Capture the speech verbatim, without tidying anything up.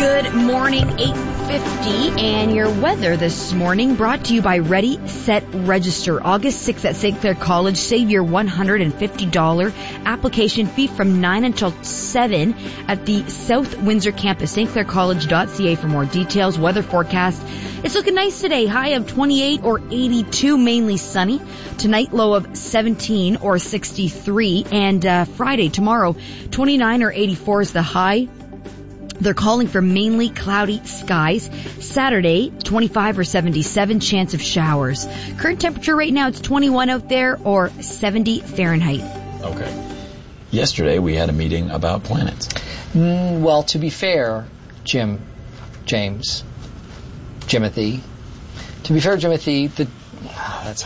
Good morning, eight fifty, and your weather this morning brought to you by Ready, Set, Register. August sixth at Saint Clair College. Save your one hundred fifty dollars application fee from nine until seven at the South Windsor campus. St Clair College dot C A for more details. Weather forecast. It's looking nice today. High of twenty-eight or eighty-two, mainly sunny. Tonight, low of seventeen or sixty-three. And uh, Friday, tomorrow, twenty-nine or eighty-four is the high. They're calling for mainly cloudy skies. Saturday, twenty-five or seventy-seven, chance of showers. Current temperature right now, it's twenty-one out there or seventy Fahrenheit. Okay. Yesterday, we had a meeting about planets. Mm, well, to be fair, Jim, James, Jimothy, to be fair, Jimothy, the, that's